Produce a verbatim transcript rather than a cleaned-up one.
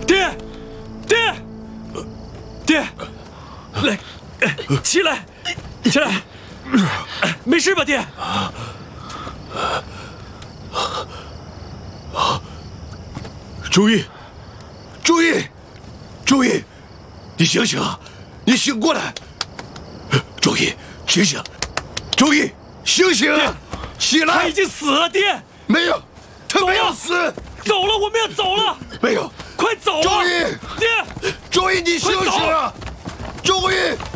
爹，爹，爹，来，起来，起来，没事吧，爹？ 周易，周易，周易，你醒醒啊！你醒过来！周易，醒醒！周易，醒醒！起来！ 他已经死了，爹！ 没有，他没有死。 走了，我们要走了。 没有， 快走啊！ 周易， 爹， 周易，你醒醒啊！周易。